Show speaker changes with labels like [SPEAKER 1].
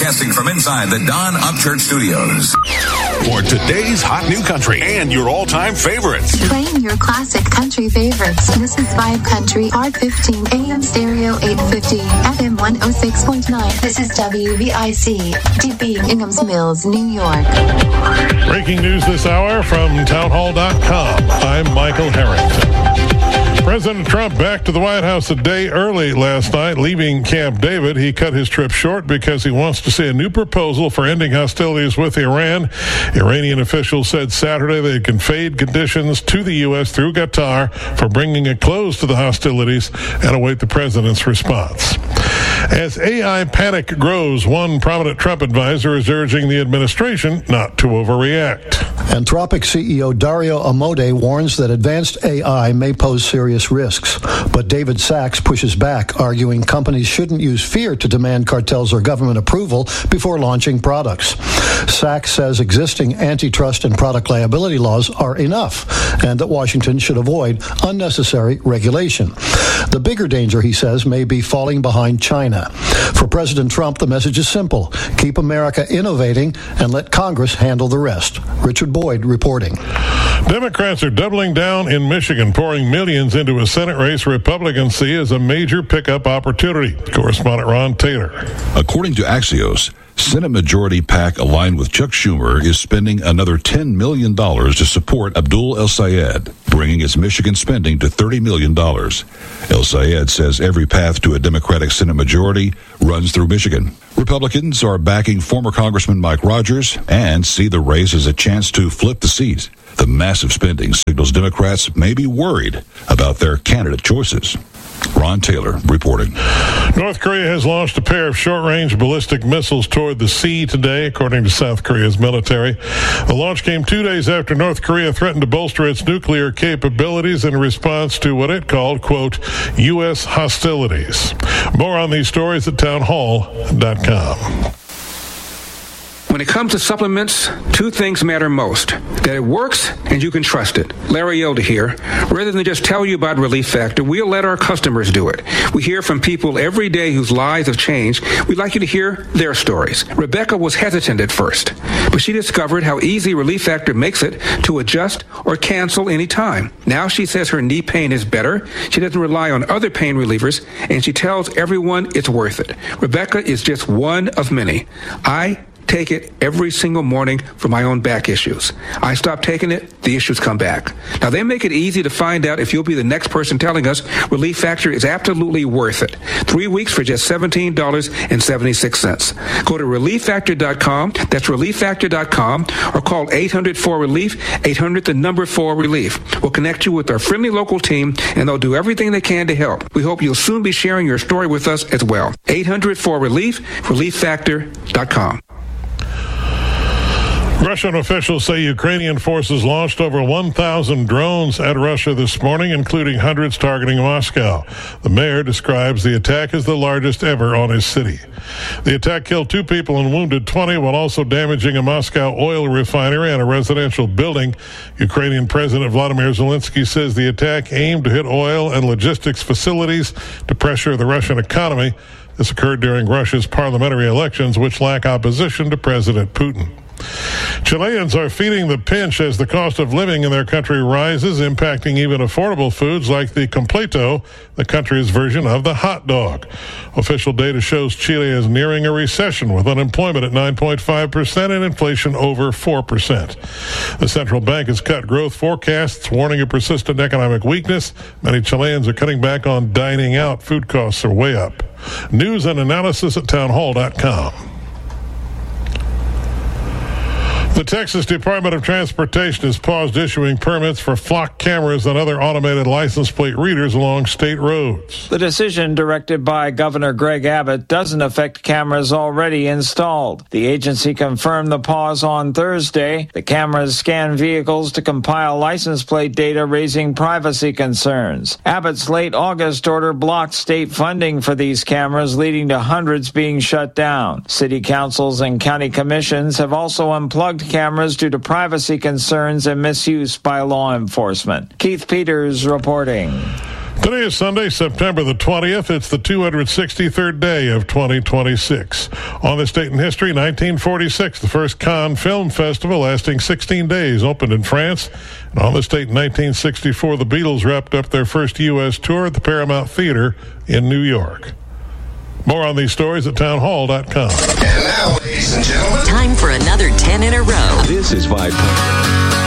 [SPEAKER 1] Broadcasting from inside the Don Upchurch Studios.
[SPEAKER 2] For today's hot new country and your all-time favorites.
[SPEAKER 3] Playing your classic country favorites. This is Vibe Country, Part 15, AM Stereo 850, FM 106.9. This is WVIC, DB, Inghams Mills, New York.
[SPEAKER 4] Breaking news this hour from townhall.com. I'm Michael Harrington. President Trump back to the White House a day early last night, leaving Camp David. He cut his trip short because he wants to see a new proposal for ending hostilities with Iran. Iranian officials said Saturday they had conveyed conditions to the U.S. through Qatar for bringing a close to the hostilities and await the president's response. As AI panic grows, one prominent Trump advisor is urging the administration not to overreact.
[SPEAKER 5] Anthropic CEO Dario Amodei warns that advanced AI may pose serious risks. But David Sachs pushes back, arguing companies shouldn't use fear to demand cartels or government approval before launching products. Sachs says existing antitrust and product liability laws are enough, and that Washington should avoid unnecessary regulation. The bigger danger, he says, may be falling behind China. For President Trump, the message is simple. Keep America innovating and let Congress handle the rest. Richard Boyd reporting.
[SPEAKER 4] Democrats are doubling down in Michigan, pouring millions into a Senate race Republicans see as a major pickup opportunity. Correspondent Ron Taylor.
[SPEAKER 6] According to Axios, Senate Majority PAC aligned with Chuck Schumer is spending another $10 million to support Abdul El-Sayed, bringing its Michigan spending to $30 million. El-Sayed says every path to a Democratic Senate majority runs through Michigan. Republicans are backing former Congressman Mike Rogers and see the race as a chance to flip the seat. The massive spending signals Democrats may be worried about their candidate choices. Ron Taylor reporting.
[SPEAKER 4] North Korea has launched a pair of short-range ballistic missiles toward the sea today, according to South Korea's military. The launch came 2 days after North Korea threatened to bolster its nuclear capabilities in response to what it called, quote, U.S. hostilities. More on these stories at townhall.com.
[SPEAKER 7] When it comes to supplements, two things matter most. That it works and you can trust it. Larry Elder here. Rather than just tell you about Relief Factor, we'll let our customers do it. We hear from people every day whose lives have changed. We'd like you to hear their stories. Rebecca was hesitant at first, but she discovered how easy Relief Factor makes it to adjust or cancel any time. Now she says her knee pain is better. She doesn't rely on other pain relievers, and she tells everyone it's worth it. Rebecca is just one of many. I take it every single morning for my own back issues. I stop taking it, the issues come back. Now, they make it easy to find out if you'll be the next person telling us Relief Factor is absolutely worth it. 3 weeks for just $17.76. Go to ReliefFactor.com. That's ReliefFactor.com, or call 800-4RELIEF, 800-4RELIEF. We'll connect you with our friendly local team, and they'll do everything they can to help. We hope you'll soon be sharing your story with us as well. 800-4RELIEF, ReliefFactor.com.
[SPEAKER 4] Russian officials say Ukrainian forces launched over 1,000 drones at Russia this morning, including hundreds targeting Moscow. The mayor describes the attack as the largest ever on his city. The attack killed 2 people and wounded 20 while also damaging a Moscow oil refinery and a residential building. Ukrainian President Vladimir Zelensky says the attack aimed to hit oil and logistics facilities to pressure the Russian economy. This occurred during Russia's parliamentary elections, which lack opposition to President Putin. Chileans are feeling the pinch as the cost of living in their country rises, impacting even affordable foods like the completo, the country's version of the hot dog. Official data shows Chile is nearing a recession with unemployment at 9.5% and inflation over 4%. The central bank has cut growth forecasts, warning of persistent economic weakness. Many Chileans are cutting back on dining out. Food costs are way up. News and analysis at townhall.com. The Texas Department of Transportation has paused issuing permits for flock cameras and other automated license plate readers along state roads.
[SPEAKER 8] The decision, directed by Governor Greg Abbott, doesn't affect cameras already installed. The agency confirmed the pause on Thursday. The cameras scan vehicles to compile license plate data, raising privacy concerns. Abbott's late August order blocked state funding for these cameras, leading to hundreds being shut down. City councils and county commissions have also unplugged cameras due to privacy concerns and misuse by law enforcement. Keith Peters reporting.
[SPEAKER 4] Today is Sunday, September the 20th. It's the 263rd day of 2026. On this date in history, 1946, the first Cannes Film Festival, lasting 16 days, opened in France. And on this date in 1964, the Beatles wrapped up their first U.S. tour at the Paramount Theater in New York. More on these stories at townhall.com.
[SPEAKER 9] And now, ladies and gentlemen, time for another 10 in a row.
[SPEAKER 10] This is 5.